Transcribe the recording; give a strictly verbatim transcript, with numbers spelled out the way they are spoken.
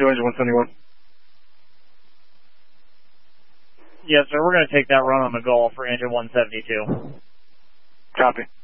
two engine one seventy-one. Yes, sir. We're going to take that run on the Gulf for engine one seventy-two. Copy.